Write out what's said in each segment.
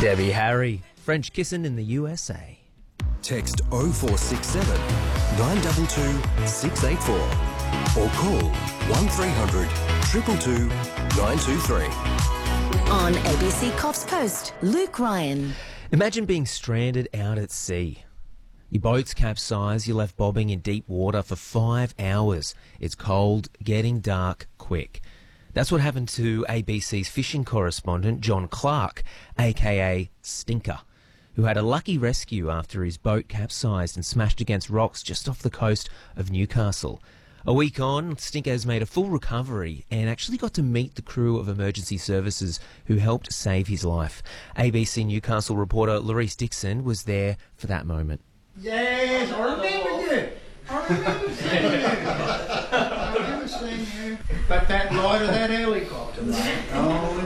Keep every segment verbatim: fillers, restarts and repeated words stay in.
Debbie Harry, French kissing in the U S A. Text oh four six seven, nine two two, six eight four or call one three hundred, two two two, nine two three. On A B C Coffs Coast, Luke Ryan. Imagine being stranded out at sea. Your boat's capsized, you're left bobbing in deep water for five hours. It's cold, getting dark, quick. That's what happened to A B C's fishing correspondent, John Clark, aka Stinker, who had a lucky rescue after his boat capsized and smashed against rocks just off the coast of Newcastle. A week on, Stinker's made a full recovery and actually got to meet the crew of emergency services who helped save his life. A B C Newcastle reporter Larice Dixon was there for that moment. Yes, I remember you. I remember seeing you. I remember seeing you. But that light of that helicopter, mate. Holy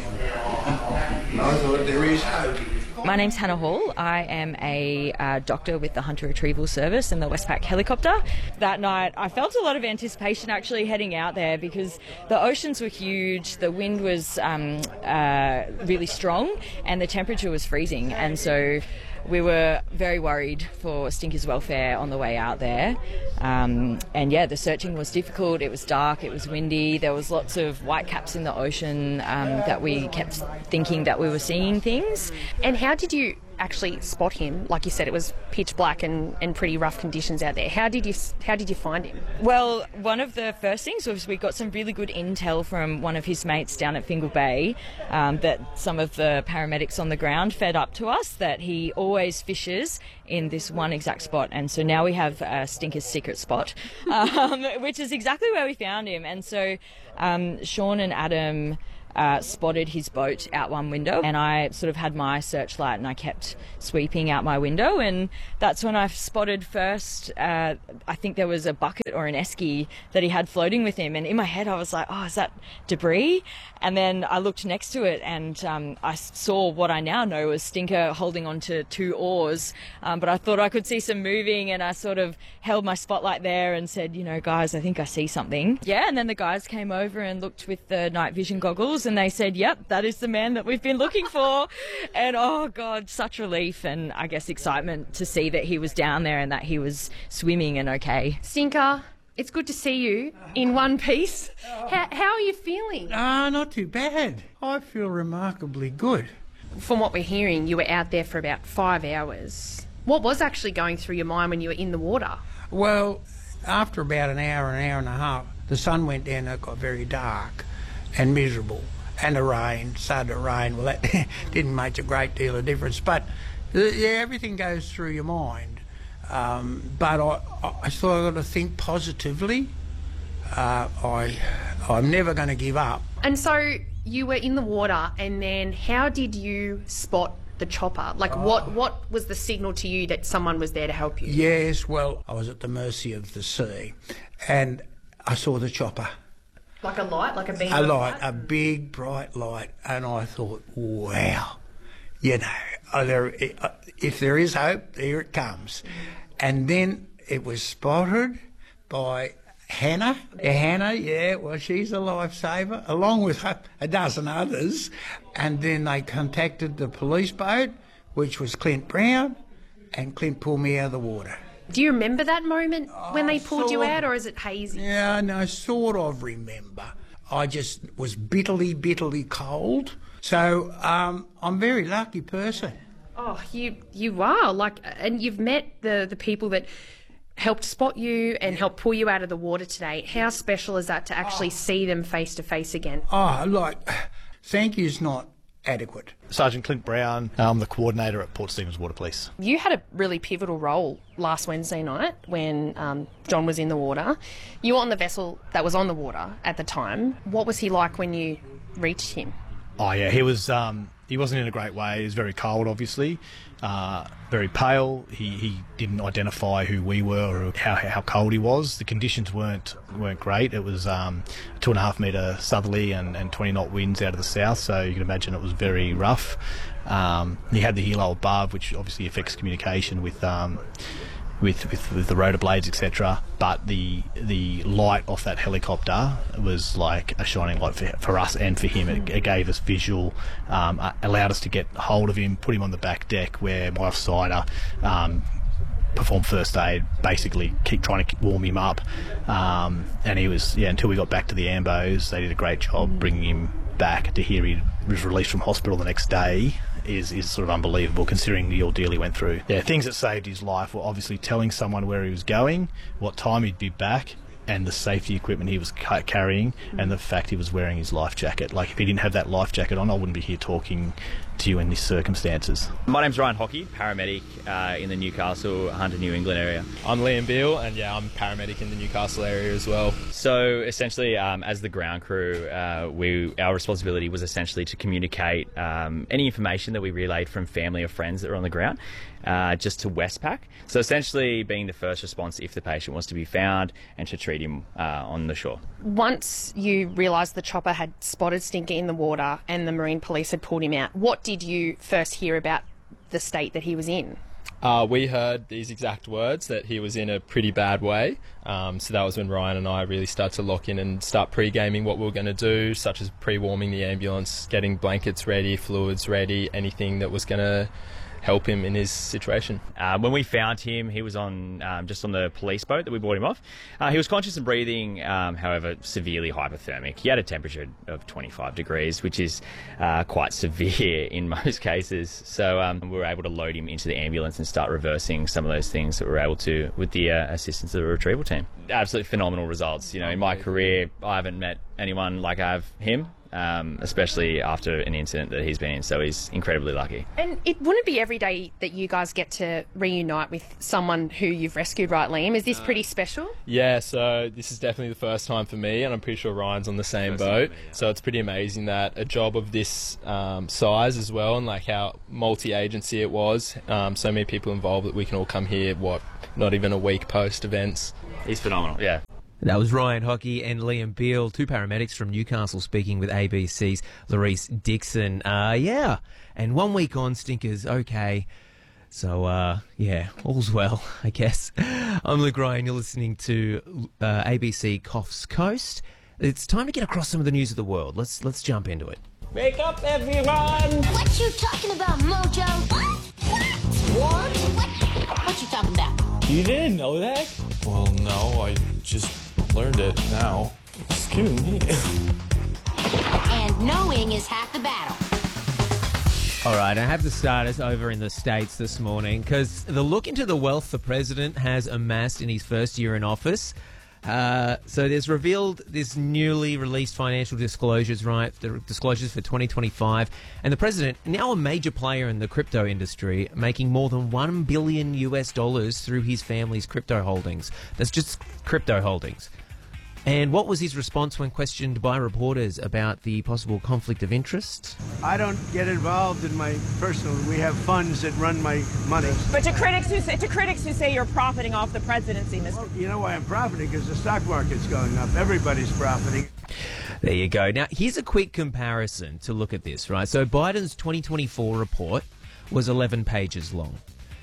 man. I thought there is hope. My name's Hannah Hall. I am a uh, doctor with the Hunter Retrieval Service and the Westpac helicopter. That night I felt a lot of anticipation actually heading out there because the oceans were huge, the wind was um, uh, really strong and the temperature was freezing, and so we were very worried for Stinker's welfare on the way out there. Um, and yeah, the searching was difficult. It was dark, it was windy, there was lots of whitecaps in the ocean um, that we kept thinking that we were seeing things. And how did you actually spot him? Like you said, it was pitch black and, and pretty rough conditions out there. How did you how did you find him? Well, one of the first things was we got some really good intel from one of his mates down at Fingal Bay um, that some of the paramedics on the ground fed up to us that he always fishes in this one exact spot, and so now we have uh, Stinker's secret spot, um, which is exactly where we found him. And so um, Sean and Adam Uh, spotted his boat out one window, and I sort of had my searchlight and I kept sweeping out my window, and that's when I spotted first uh, I think there was a bucket or an esky that he had floating with him, and in my head I was like, oh, is that debris? And then I looked next to it and um, I saw what I now know was Stinker holding onto two oars, um, but I thought I could see some moving, and I sort of held my spotlight there and said, you know, guys, I think I see something. Yeah, and then the guys came over and looked with the night vision goggles, and they said, yep, that is the man that we've been looking for. And oh God, such relief and I guess excitement to see that he was down there and that he was swimming and okay. Stinker, it's good to see you in one piece. How, how are you feeling? Ah, not too bad. I feel remarkably good. From what we're hearing, you were out there for about five hours. What was actually going through your mind when you were in the water? Well, after about an hour, an hour and a half, the sun went down and it got very dark and miserable. And the rain, started to rain. Well, that didn't make a great deal of difference. But, yeah, everything goes through your mind. Um, but I, I still got to think positively. Uh, I, I'm never going to give up. And so you were in the water, and then how did you spot the chopper? Like, oh. what, what was the signal to you that someone was there to help you? Yes, well, I was at the mercy of the sea, and I saw the chopper. Like a light, like a beam A of light, light? a big, bright light. And I thought, wow, you know, there, if there is hope, there it comes. And then it was spotted by Hannah. Yeah, Hannah, yeah, well, she's a lifesaver, along with a dozen others. And then they contacted the police boat, which was Clint Brown, and Clint pulled me out of the water. Do you remember that moment when they pulled you sort out, or is it hazy? Yeah, no, sort of remember. I just was bitterly, bitterly cold. So um, I'm a very lucky person. Oh, you you are. Like, and you've met the, the people that helped spot you and helped pull you out of the water today. How special is that to actually oh. see them face to face again? Oh, like, thank you's not adequate. Sergeant Clint Brown, I'm the coordinator at Port Stephens Water Police. You had a really pivotal role last Wednesday night when um, John was in the water. You were on the vessel that was on the water at the time. What was he like when you reached him? Oh yeah, he was. Um, he wasn't in a great way. He was very cold, obviously, uh, very pale. He, he didn't identify who we were or how how cold he was. The conditions weren't weren't great. It was um, two and a half metre southerly and, and twenty knot winds out of the south, so you can imagine it was very rough. Um, he had the helo above, which obviously affects communication with um, with, with, with the rotor blades, et cetera. But the the light off that helicopter was like a shining light for, for us and for him. It, it gave us visual, um, allowed us to get hold of him, put him on the back deck where my offsider um, performed first aid, basically keep trying to warm him up. Um, and he was, yeah, until we got back to the Ambos, they did a great job bringing him back. To hear he was released from hospital the next day is, is sort of unbelievable, considering the ordeal he went through. Yeah, things that saved his life were obviously telling someone where he was going, what time he'd be back, and the safety equipment he was ca- carrying, and the fact he was wearing his life jacket. Like, if he didn't have that life jacket on, I wouldn't be here talking to you in these circumstances. My name's Ryan Hockey, paramedic uh, in the Newcastle, Hunter, New England area. I'm Liam Beale, and yeah, I'm paramedic in the Newcastle area as well. So essentially, um, as the ground crew, uh, we our responsibility was essentially to communicate um, any information that we relayed from family or friends that were on the ground, uh, just to Westpac. So essentially being the first response if the patient was to be found, and to treat him uh, on the shore. Once you realised the chopper had spotted Stinker in the water and the Marine Police had pulled him out, what did you first hear about the state that he was in? Uh, we heard these exact words, that he was in a pretty bad way. Um, so that was when Ryan and I really started to lock in and start pre-gaming what we were going to do, such as pre-warming the ambulance, getting blankets ready, fluids ready, anything that was going to help him in his situation. Uh, when we found him, he was on um, just on the police boat that we brought him off. Uh, he was conscious and breathing, um, however, severely hypothermic. He had a temperature of twenty-five degrees, which is uh, quite severe in most cases. So um, we were able to load him into the ambulance and start reversing some of those things that we were able to with the uh, assistance of the retrieval team. Absolutely phenomenal results. You know, in my career, I haven't met anyone like I have him. Um, especially after an incident that he's been in, so he's incredibly lucky. And it wouldn't be every day that you guys get to reunite with someone who you've rescued, right, Liam? Is this pretty special? Yeah, so this is definitely the first time for me, and I'm pretty sure Ryan's on the same boat. Me, yeah. So it's pretty amazing that a job of this um, size as well, and like how multi-agency it was, um, so many people involved, that we can all come here, what, not even a week post events. He's phenomenal, yeah. That was Ryan Hockey and Liam Beale, two paramedics from Newcastle, speaking with A B C's Larice Dixon. Uh, yeah, and one week on, Stinker's okay. So, uh, yeah, all's well, I guess. I'm Luke Ryan, you're listening to uh, A B C Coffs Coast. It's time to get across some of the news of the world. Let's let's jump into it. Wake up, everyone! What you talking about, Mojo? What? What? What? What, what you talking about? You didn't know that? Well, no, I just learned it now. Excuse me. And knowing is half the battle. All right, I have to start us over in the States this morning because the look into the wealth the president has amassed in his first year in office. Uh, so there's revealed this newly released financial disclosures, right? The disclosures for twenty twenty-five. And the president, now a major player in the crypto industry, making more than one billion U S dollars through his family's crypto holdings. That's just crypto holdings. And what was his response when questioned by reporters about the possible conflict of interest? I don't get involved in my personal. We have funds that run my money. But to critics who say, to critics who say you're profiting off the presidency, Mister Well, you know why I'm profiting? Because the stock market's going up. Everybody's profiting. There you go. Now, here's a quick comparison to look at this, right? So Biden's twenty twenty-four report was eleven pages long.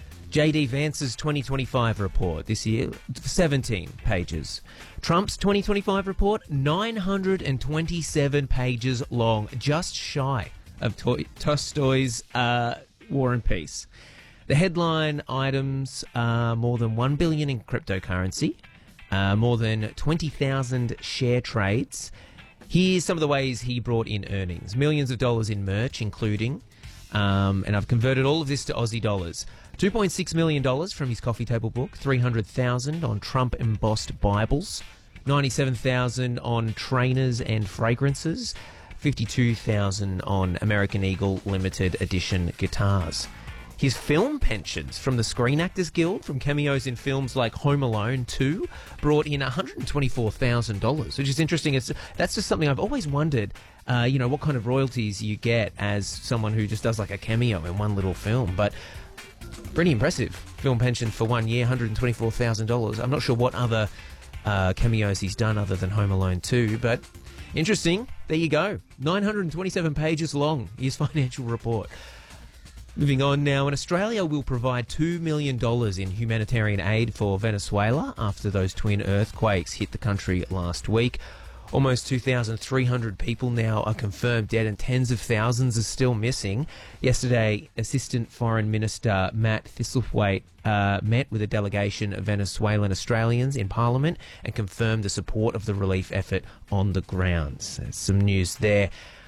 J D Vance's twenty twenty-five report this year, seventeen pages. Trump's twenty twenty-five report, nine hundred twenty-seven pages long, just shy of to- Tolstoy's uh, War and Peace. The headline items are more than one billion dollars in cryptocurrency, uh, more than twenty thousand share trades. Here's some of the ways he brought in earnings. Millions of dollars in merch, including, um, and I've converted all of this to Aussie dollars, two point six million dollars from his coffee table book, three hundred thousand dollars on Trump-embossed Bibles, ninety-seven thousand dollars on trainers and fragrances, fifty-two thousand dollars on American Eagle limited edition guitars. His film pensions from the Screen Actors Guild, from cameos in films like Home Alone two, brought in one hundred twenty-four thousand dollars, which is interesting. It's, that's just something I've always wondered, uh, you know, what kind of royalties you get as someone who just does like a cameo in one little film. But pretty impressive. Film pension for one year, one hundred twenty-four thousand dollars. I'm not sure what other uh, cameos he's done other than Home Alone two, but interesting. There you go. nine hundred twenty-seven pages long, his financial report. Moving on now, and Australia will provide two million dollars in humanitarian aid for Venezuela after those twin earthquakes hit the country last week. Almost two thousand three hundred people now are confirmed dead and tens of thousands are still missing. Yesterday, Assistant Foreign Minister Matt Thistlethwaite uh, met with a delegation of Venezuelan Australians in Parliament and confirmed the support of the relief effort on the ground. So some news there.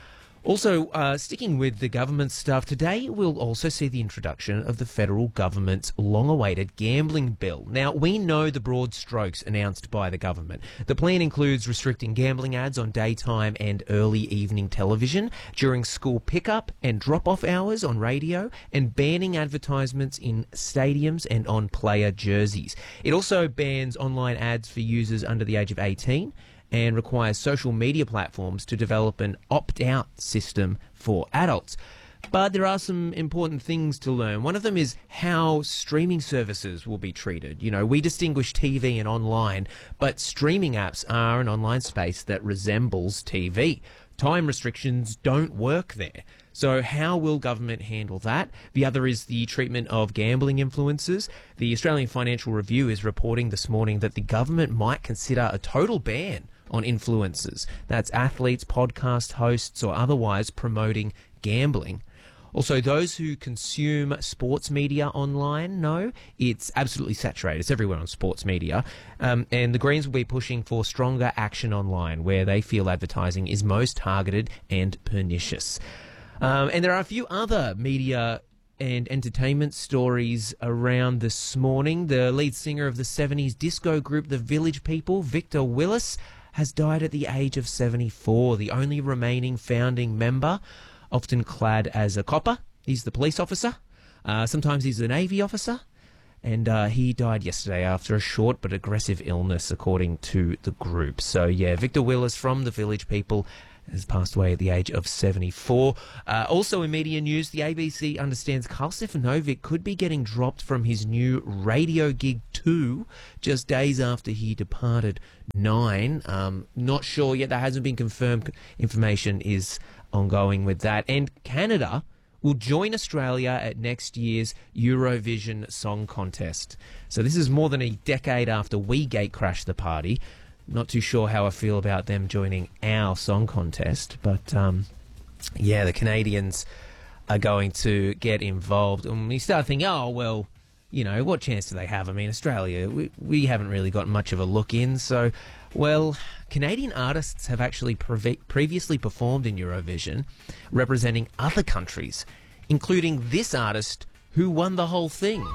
Also, uh, sticking with the government stuff, today we'll also see the introduction of the federal government's long-awaited gambling bill. Now, we know the broad strokes announced by the government. The plan includes restricting gambling ads on daytime and early evening television, during school pickup and drop-off hours on radio, and banning advertisements in stadiums and on player jerseys. It also bans online ads for users under the age of eighteen, and requires social media platforms to develop an opt-out system for adults. But there are some important things to learn. One of them is how streaming services will be treated. You know, we distinguish T V and online, but streaming apps are an online space that resembles T V. Time restrictions don't work there. So how will government handle that? The other is the treatment of gambling influencers. The Australian Financial Review is reporting this morning that the government might consider a total ban on influencers. That's athletes, podcast hosts, or otherwise promoting gambling. Also, those who consume sports media online know it's absolutely saturated. It's everywhere on sports media. Um, and the Greens will be pushing for stronger action online, where they feel advertising is most targeted and pernicious. Um, and there are a few other media and entertainment stories around this morning. The lead singer of the seventies disco group The Village People, Victor Willis, has died at the age of seventy-four, the only remaining founding member, often clad as a copper. He's the police officer. Uh, sometimes he's a Navy officer. And uh, he died yesterday after a short but aggressive illness, according to the group. So, yeah, Victor Willis from The Village People has passed away at the age of seventy-four. Uh, also in media news, the A B C understands Karl Stefanovic could be getting dropped from his new radio gig two just days after he departed Nine. Um, not sure yet. That hasn't been confirmed. Information is ongoing with that. And Canada will join Australia at next year's Eurovision Song Contest. So this is more than a decade after we gatecrashed the party. Not too sure how I feel about them joining our song contest, but um, yeah, the Canadians are going to get involved. And we start thinking, oh, well, you know, what chance do they have? I mean, Australia, we, we haven't really got much of a look in. So, well, Canadian artists have actually pre- previously performed in Eurovision, representing other countries, including this artist who won the whole thing.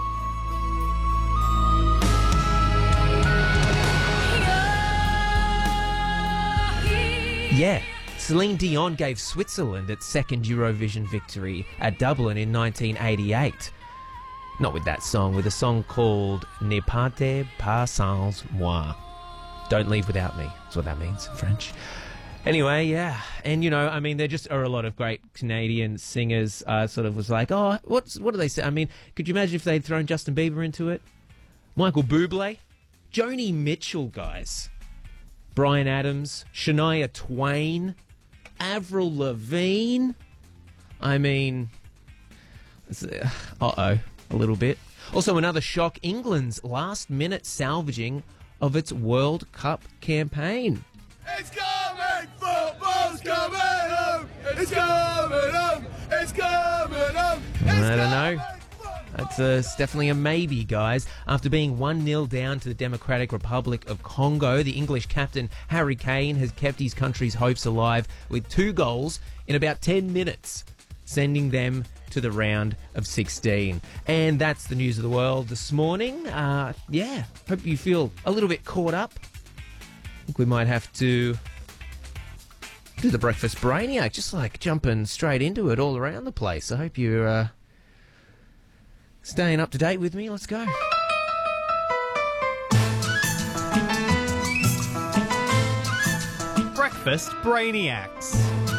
Yeah, Celine Dion gave Switzerland its second Eurovision victory at Dublin in nineteen eighty-eight. Not with that song, with a song called Ne partez pas sans moi. Don't leave without me. That's what that means in French. Anyway, yeah. And, you know, I mean, there just are a lot of great Canadian singers. Uh, sort of was like, oh, what's what do they say? I mean, could you imagine if they'd thrown Justin Bieber into it? Michael Bublé? Joni Mitchell, guys. Bryan Adams, Shania Twain, Avril Lavigne. I mean, uh, uh-oh, a little bit. Also, another shock, England's last-minute salvaging of its World Cup campaign. It's coming! Football's coming home! It's coming home! It's coming home! It's I don't know. It's, uh, it's definitely a maybe, guys. After being one nil down to the Democratic Republic of Congo, the English captain Harry Kane has kept his country's hopes alive with two goals in about ten minutes, sending them to the round of sixteen. And that's the news of the world this morning. Uh, yeah, hope you feel a little bit caught up. I think we might have to do the Breakfast Brainiac, just like jumping straight into it all around the place. I hope you're uh, staying up to date with me. Let's go. Breakfast Brainiacs.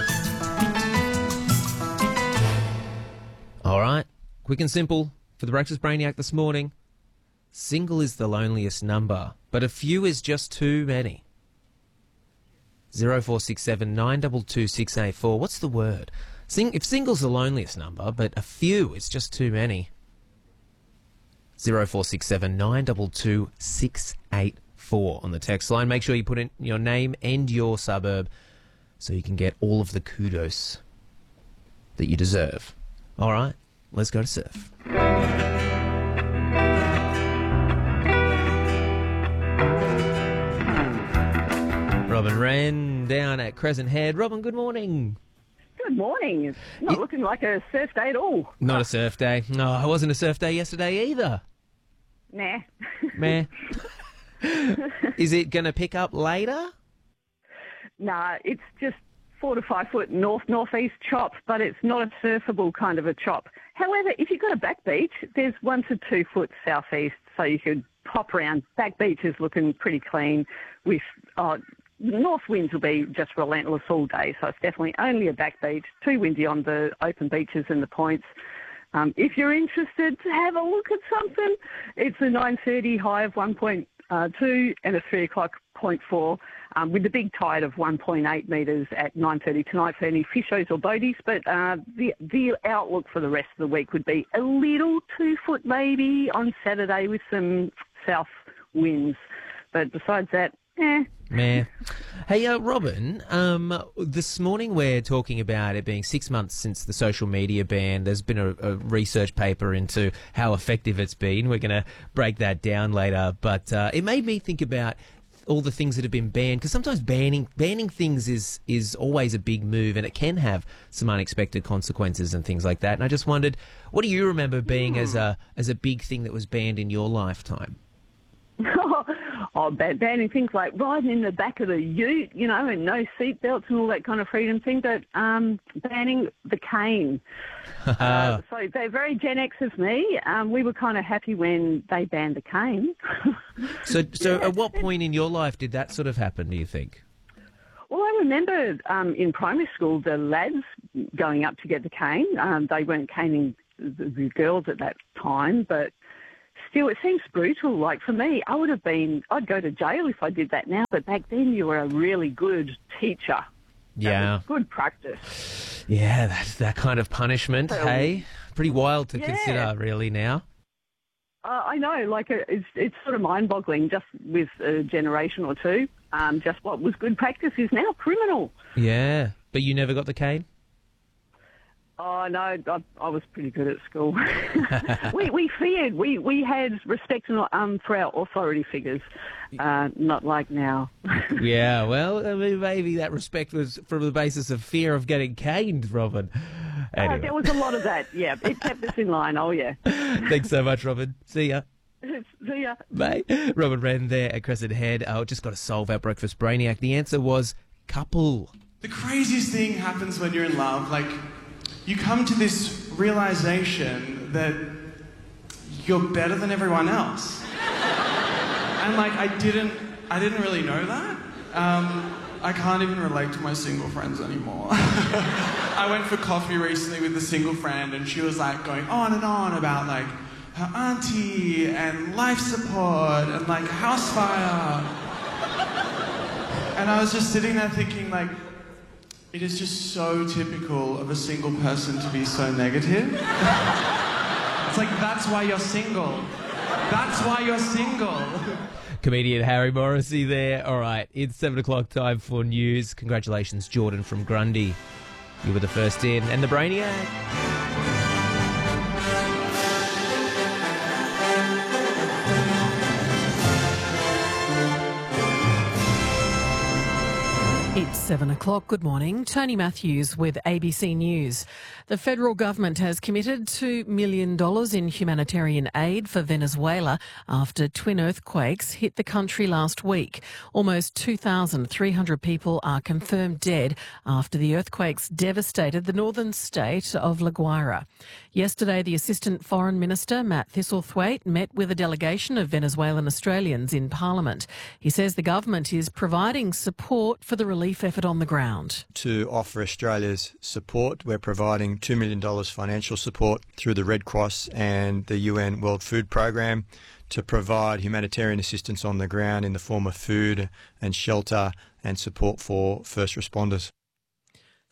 All right, quick and simple for the Breakfast Brainiac this morning. Single is the loneliest number, but a few is just too many. zero four six seven nine two two six eight four. What's the word? Sing- if single's the loneliest number, but a few, it's just too many. zero four six seven nine two two six eight four on the text line. Make sure you put in your name and your suburb so you can get all of the kudos that you deserve. All right, let's go to surf. Robin Wren down at Crescent Head. Robin, good morning. Good morning. It's not It- looking like a surf day at all. Not a surf day. No, it wasn't a surf day yesterday either. Nah. Meh. Is it going to pick up later? Nah, it's just four to five foot north northeast chop, but it's not a surfable kind of a chop. However, if you've got a back beach, there's one to two foot southeast, so you could pop around. Back beach is looking pretty clean. With uh, north winds will be just relentless all day, so it's definitely only a back beach. Too windy on the open beaches and the points. Um, if you're interested to have a look at something, it's a nine thirty high of one point two and a three o'clock point four, um, with the big tide of one point eight metres at nine thirty tonight for any fishers or boaties. But uh, the the outlook for the rest of the week would be a little two foot maybe on Saturday with some south winds. But besides that, eh. Meh. Hey, uh, Robin, um, this morning we're talking about it being six months since the social media ban. There's been a, a research paper into how effective it's been. We're going to break that down later. But uh, it made me think about all the things that have been banned, because sometimes banning banning things is, is always a big move, and it can have some unexpected consequences and things like that. And I just wondered, what do you remember being mm. as a as a big thing that was banned in your lifetime? Oh, banning things like riding in the back of the ute, you know, and no seatbelts and all that kind of freedom thing, but um, banning the cane. uh, so they're very Gen X of me. Um, we were kind of happy when they banned the cane. so so Yeah. at what point in your life did that sort of happen, do you think? Well, I remember um, in primary school the lads going up to get the cane. Um, they weren't caning the, the girls at that time, but still, it seems brutal. Like, for me, I would have been, I'd go to jail if I did that now, but back then you were a really good teacher. Yeah. That was good practice. Yeah, that's that kind of punishment, So- hey? Pretty wild to Yeah. consider, really, now. Uh, I know, like, uh, it's, it's sort of mind-boggling just with a generation or two. Um, just what was good practice is now criminal. Yeah. But you never got the cane? Oh, no, I, I was pretty good at school. we we feared, we, we had respect um, for our authority figures, uh, not like now. Yeah, well, I mean, maybe that respect was from the basis of fear of getting caned, Robin. Uh, Anyway. there was a lot of that, yeah. It kept us in line, oh, yeah. Thanks so much, Robin. See ya. See ya. Bye. Robin Wren there at Crescent Head. Oh, just got to solve our breakfast brainiac. The answer was couple. The craziest thing happens when you're in love. Like, you come to this realization that you're better than everyone else. And like, I didn't, I didn't really know that. Um, I can't even relate to my single friends anymore. I went for coffee recently with a single friend, and she was like going on and on about like her auntie and life support and like house fire. And I was just sitting there thinking like, it is just so typical of a single person to be so negative. It's like, that's why you're single. That's why you're single. Comedian Harry Morrissey there. All right, it's seven o'clock time for news. Congratulations, Jordan from Grundy. You were the first in. And the Brainiac. It's seven o'clock. Good morning. Tony Matthews with A B C News. The federal government has committed two million dollars in humanitarian aid for Venezuela after twin earthquakes hit the country last week. Almost two thousand three hundred people are confirmed dead after the earthquakes devastated the northern state of La Guaira. Yesterday, the Assistant Foreign Minister, Matt Thistlethwaite, met with a delegation of Venezuelan Australians in Parliament. He says the government is providing support for the relief effort on the ground. To offer Australia's support, we're providing two million dollars financial support through the Red Cross and the U N World Food Programme to provide humanitarian assistance on the ground in the form of food and shelter and support for first responders.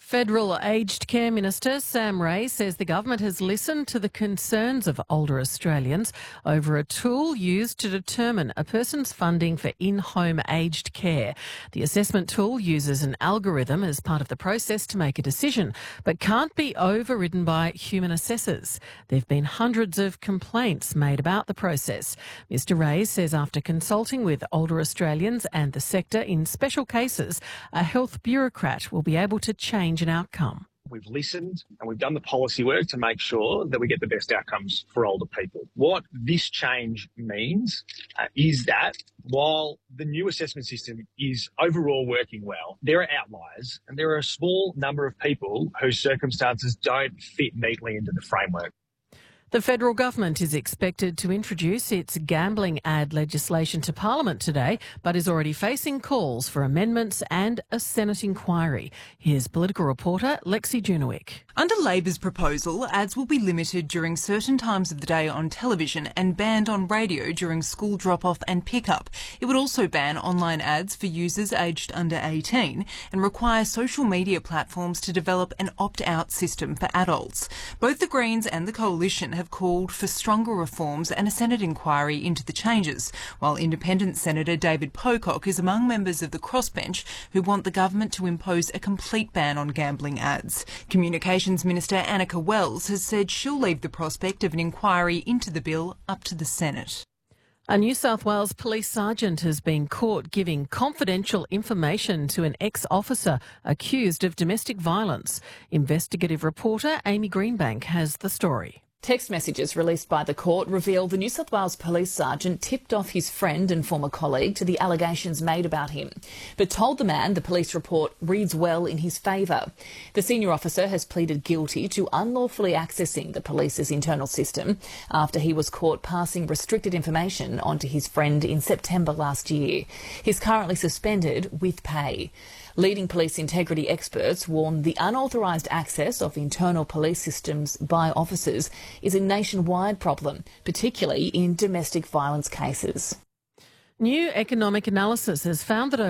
Federal Aged Care Minister Sam Ray says the government has listened to the concerns of older Australians over a tool used to determine a person's funding for in-home aged care. The assessment tool uses an algorithm as part of the process to make a decision, but can't be overridden by human assessors. There have been hundreds of complaints made about the process. Mister Ray says after consulting with older Australians and the sector in special cases, a health bureaucrat will be able to change an outcome. We've listened and we've done the policy work to make sure that we get the best outcomes for older people. What this change means uh, is that while the new assessment system is overall working well, there are outliers and there are a small number of people whose circumstances don't fit neatly into the framework. The federal government is expected to introduce its gambling ad legislation to Parliament today, but is already facing calls for amendments and a Senate inquiry. Here's political reporter Lexi Junowick. Under Labor's proposal, ads will be limited during certain times of the day on television and banned on radio during school drop-off and pick-up. It would also ban online ads for users aged under eighteen and require social media platforms to develop an opt-out system for adults. Both the Greens and the Coalition have called for stronger reforms and a Senate inquiry into the changes, while Independent Senator David Pocock is among members of the crossbench who want the government to impose a complete ban on gambling ads. Communications Minister Annika Wells has said she'll leave the prospect of an inquiry into the bill up to the Senate. A New South Wales police sergeant has been caught giving confidential information to an ex-officer accused of domestic violence. Investigative reporter Amy Greenbank has the story. Text messages released by the court reveal the New South Wales police sergeant tipped off his friend and former colleague to the allegations made about him, but told the man the police report reads well in his favour. The senior officer has pleaded guilty to unlawfully accessing the police's internal system after he was caught passing restricted information onto his friend in September last year. He's currently suspended with pay. Leading police integrity experts warn the unauthorised access of internal police systems by officers is a nationwide problem, particularly in domestic violence cases. New economic analysis has found that